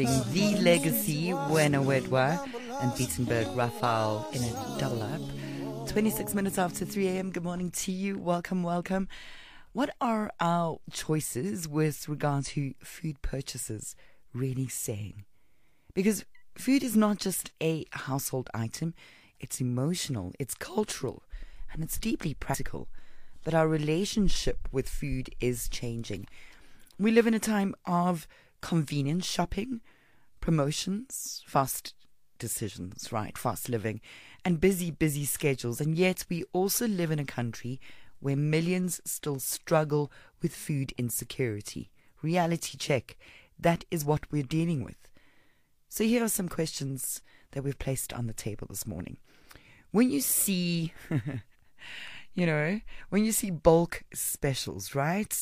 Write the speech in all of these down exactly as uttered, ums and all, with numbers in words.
The Legacy, Wena Wedwa, and Beatenberg Raphael in a double up. twenty-six minutes after three a.m. Good morning to you. Welcome, welcome. What are our choices with regard to food purchases really saying? Because food is not just a household item, it's emotional, it's cultural, and it's deeply practical. But our relationship with food is changing. We live in a time of convenience shopping, promotions, fast decisions, right, fast living, and busy, busy schedules. And yet we also live in a country where millions still struggle with food insecurity. Reality check. That is what we're dealing with. So here are some questions that we've placed on the table this morning. When you see, you know, when you see bulk specials, right?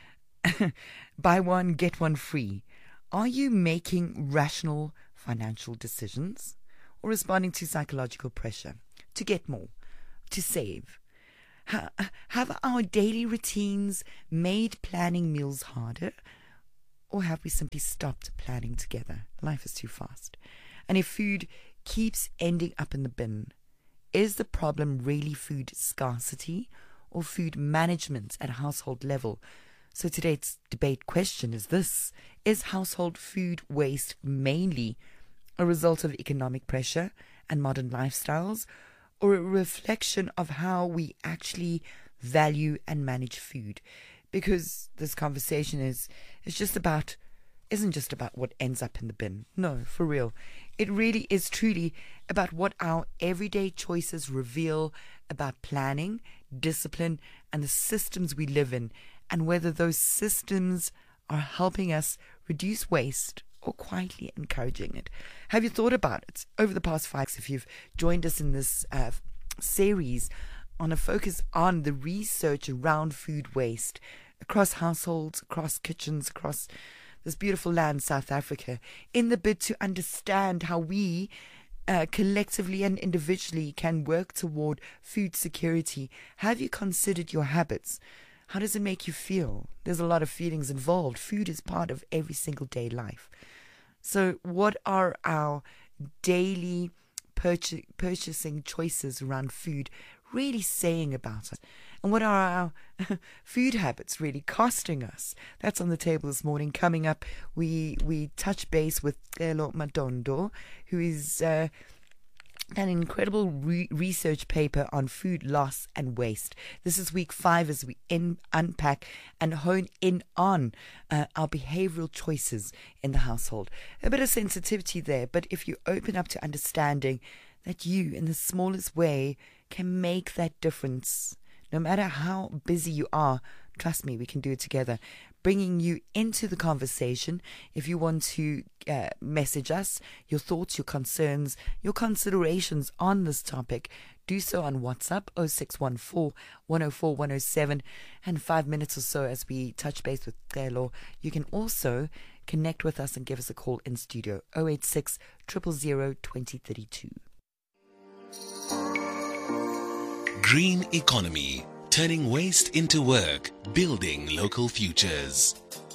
Buy one, get one free. Are you making rational financial decisions or responding to psychological pressure to get more, to save? Ha- have our daily routines made planning meals harder, or have we simply stopped planning together? Life is too fast. And if food keeps ending up in the bin, is the problem really food scarcity or food management at a household level? So today's debate question is this: is household food waste mainly a result of economic pressure and modern lifestyles, or a reflection of how we actually value and manage food? Because this conversation is is just about isn't just about what ends up in the bin. No, for real. It really is truly about what our everyday choices reveal about planning, discipline, and the systems we live in, and whether those systems are helping us reduce waste or quietly encouraging it. Have you thought about it over the past five, if you've joined us in this uh, series on a focus on the research around food waste across households, across kitchens, across this beautiful land, South Africa, in the bid to understand how we uh, collectively and individually can work toward food security? Have you considered your habits? How does it make you feel? There's a lot of feelings involved. Food is part of every single day life. So what are our daily purchase, purchasing choices around food really saying about us? And what are our food habits really costing us? That's on the table this morning. Coming up, we we touch base with Celo Madondo, who is uh, an incredible re- research paper on food loss and waste. This is week five as we in, unpack and hone in on uh, our behavioral choices in the household. A bit of sensitivity there, but if you open up to understanding that you, in the smallest way, can make that difference, no matter how busy you are, trust me, we can do it together. Bringing you into the conversation. If you want to uh, message us your thoughts, your concerns, your considerations on this topic, do so on WhatsApp oh six one four, one oh four, one oh seven. And five minutes or so as we touch base with Celo, you can also connect with us and give us a call in studio oh eight six, zero zero zero, two oh three two. Green economy, turning waste into work, building local futures.